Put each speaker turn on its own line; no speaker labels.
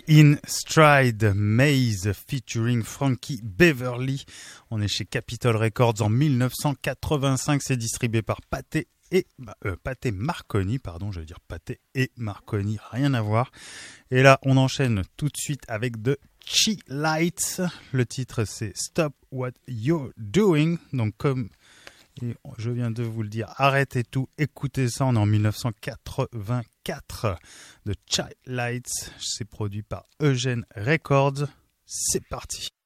Back in Stride, Maze featuring Frankie Beverly. On est chez Capitol Records en 1985. C'est distribué par Pathé Marconi, pardon, je veux dire Pathé et Marconi, rien à voir. Et là, on enchaîne tout de suite avec The Chi-Lites. Le titre, c'est Stop What You're Doing. Donc, comme je viens de vous le dire, arrêtez tout, écoutez ça. On est en 1984. The Chi-Lites, c'est produit par Eugene Records. C'est parti.